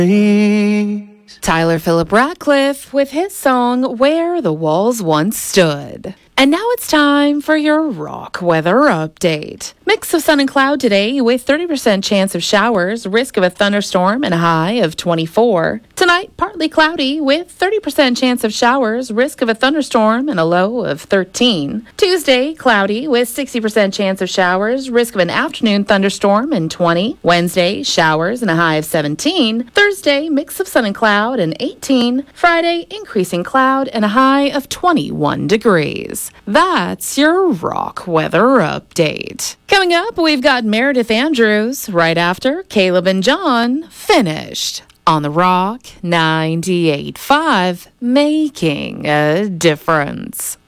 Tyler Phillip Ratcliffe with his song Where the Walls Once Stood. And now it's time for your rock weather update. Mix of sun and cloud today with 30% chance of showers, risk of a thunderstorm, and a high of 24. Tonight, partly cloudy with 30% chance of showers, risk of a thunderstorm, and a low of 13. Tuesday, cloudy with 60% chance of showers, risk of an afternoon thunderstorm, and 20. Wednesday, showers and a high of 17. Thursday, mix of sun and cloud, and 18. Friday, increasing cloud and a high of 21 degrees. That's your rock weather update. Coming up, we've got Meredith Andrews right after Caleb and John finished on the Rock 98.5, making a difference.